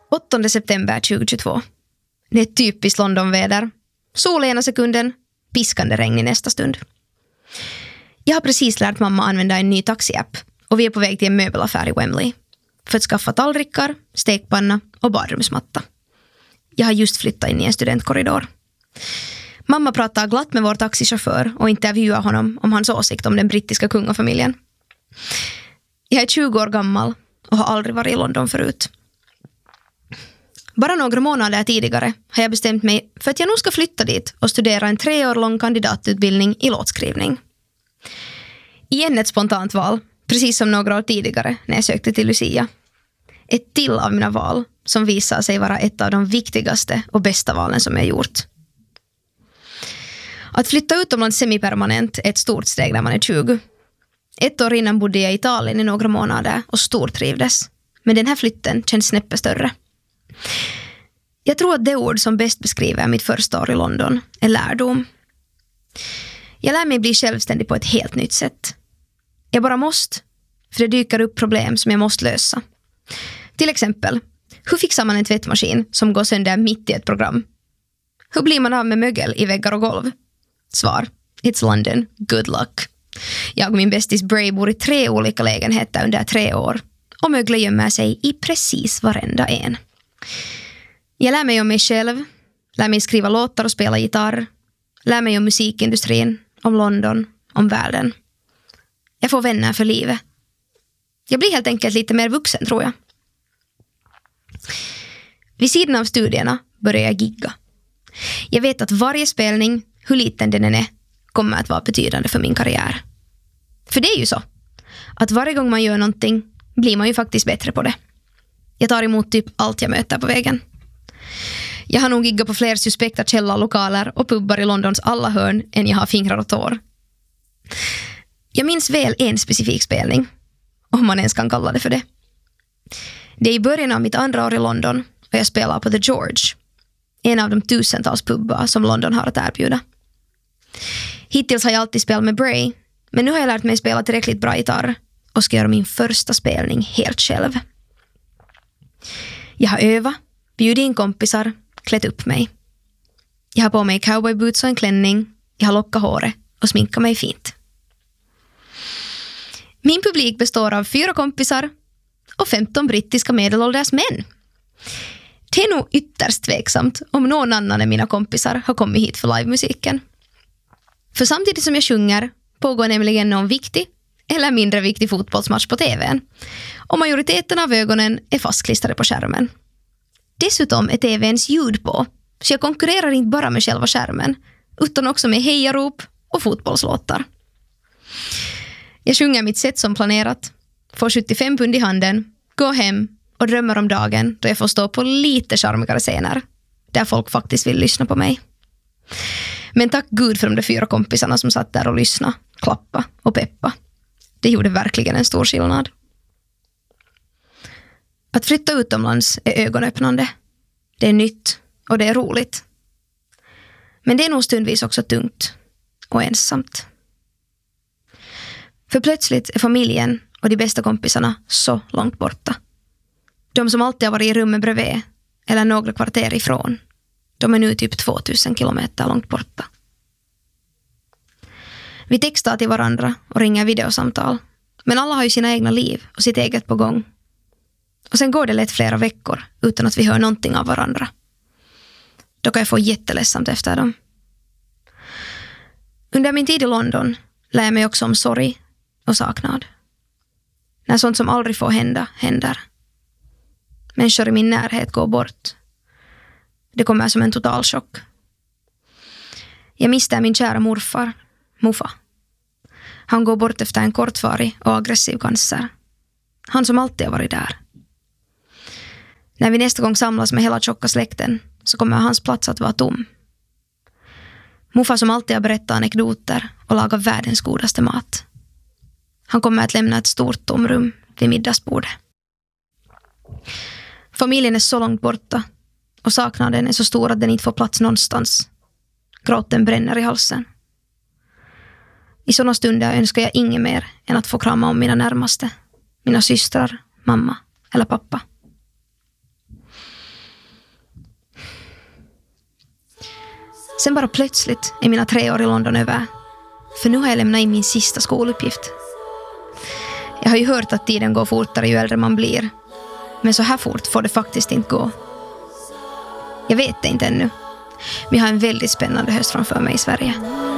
8 september 2022. Det är typiskt Londonväder. Sol ena sekunden, piskande regn i nästa stund. Jag har precis lärt mamma använda en ny taxiapp och vi är på väg till en möbelaffär i Wembley för att skaffa tallrikar, stekpanna och badrumsmatta. Jag har just flyttat in i en studentkorridor. Mamma pratar glatt med vår taxichaufför och intervjuar honom om hans åsikt om den brittiska kungafamiljen. Jag är 20 år gammal och har aldrig varit i London förut. Bara några månader tidigare har jag bestämt mig för att jag nog ska flytta dit och studera en 3 år lång kandidatutbildning i låtskrivning. Igen ett spontant val, precis som några år tidigare när jag sökte till Lucia. Ett till av mina val som visar sig vara ett av de viktigaste och bästa valen som jag gjort. Att flytta utomlands semipermanent är ett stort steg när man är 20. 1 år innan bodde jag i Italien i några månader och stortrivdes. Men den här flytten känns snäppet större. Jag tror att det ord som bäst beskriver mitt första år i London är lärdom. Jag lär mig bli självständig på ett helt nytt sätt. Jag bara måste, för det dyker upp problem som jag måste lösa. Till exempel, hur fixar man en tvättmaskin som går sönder mitt i ett program? Hur blir man av med mögel i väggar och golv? Svar, it's London, good luck. Jag och min bästis Bray bor i 3 olika lägenheter under 3 år. Och möglet gömmer sig i precis varenda en. Jag lär mig om mig själv, lär mig skriva låtar och spela gitarr, lär mig om musikindustrin, om London, om världen. Jag får vänner för livet. Jag blir helt enkelt lite mer vuxen, tror jag. Vid sidan av studierna börjar jag gigga. Jag vet att varje spelning, hur liten den än är, kommer att vara betydande för min karriär. För det är ju så, att varje gång man gör någonting blir man ju faktiskt bättre på det. Jag tar emot typ allt jag möter på vägen. Jag har nog giggat på fler suspekta källarlokaler och pubbar i Londons alla hörn än jag har fingrar och tår. Jag minns väl en specifik spelning, om man ens kan kalla det för det. Det är i början av mitt andra år i London och jag spelar på The George, en av de tusentals pubbar som London har att erbjuda. Hittills har jag alltid spelat med Bray, men nu har jag lärt mig spela tillräckligt bra gitarr och ska göra min första spelning helt själv. Jag har övat, bjudit in kompisar, klätt upp mig. Jag har på mig cowboyboots och en klänning, jag har lockat håret och sminkat mig fint. Min publik består av 4 kompisar och 15 brittiska medelålders män. Det är nog ytterst tveksamt om någon annan än mina kompisar har kommit hit för livemusiken. För samtidigt som jag sjunger pågår nämligen någon viktig eller mindre viktig fotbollsmatch på tvn. Och majoriteten av ögonen är fastklistrade på skärmen. Dessutom är tvns ljud på, så jag konkurrerar inte bara med själva skärmen, utan också med hejarop och fotbollslåtar. Jag sjunger mitt sätt som planerat, får 75 pund i handen, går hem och drömmer om dagen då jag får stå på lite charmigare scener, där folk faktiskt vill lyssna på mig. Men tack Gud för de 4 kompisarna som satt där och lyssnade, klappa och peppa. Det gjorde verkligen en stor skillnad. Att flytta utomlands är ögonöppnande. Det är nytt och det är roligt. Men det är nog stundvis också tungt och ensamt. För plötsligt är familjen och de bästa kompisarna så långt borta. De som alltid har varit i rummet bredvid eller några kvarter ifrån, de är nu typ 2000 kilometer långt borta. Vi textar till varandra och ringer videosamtal. Men alla har ju sina egna liv och sitt eget på gång. Och sen går det lätt flera veckor utan att vi hör någonting av varandra. Då kan jag få jätteledsamt efter dem. Under min tid i London lär jag mig också om sorg och saknad. När sånt som aldrig får hända, händer. Människor i min närhet går bort. Det kommer som en total chock. Jag mister min kära morfar, Muffa. Han går bort efter en kortvarig och aggressiv cancer. Han som alltid har varit där. När vi nästa gång samlas med hela tjocka släkten så kommer hans plats att vara tom. Muffa som alltid har berättat anekdoter och lagat världens godaste mat. Han kommer att lämna ett stort tomrum vid middagsbordet. Familjen är så långt borta och saknaden är så stor att den inte får plats någonstans. Gråten bränner i halsen. I sådana stunder önskar jag inget mer än att få krama om mina närmaste. Mina systrar, mamma eller pappa. Sen bara plötsligt är mina 3 år i London över. För nu har jag lämnat in min sista skoluppgift. Jag har ju hört att tiden går fortare ju äldre man blir. Men så här fort får det faktiskt inte gå. Jag vet det inte ännu. Men jag har en väldigt spännande höst framför mig i Sverige.